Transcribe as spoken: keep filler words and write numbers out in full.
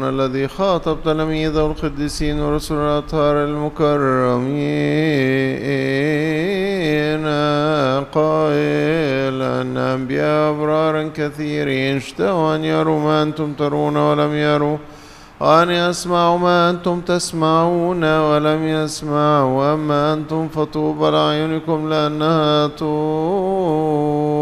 الذي خاطب تلاميذه القديسين ورسل الأطهار المكرمين قائلا أن أنبياء أبرار كثيرين اشتهوا أن يروا ما أنتم ترون ولم يروا، وأن يسمعوا ما أنتم تسمعون ولم يسمعوا، وأما أنتم فطوبى لأعينكم لأنها تبصر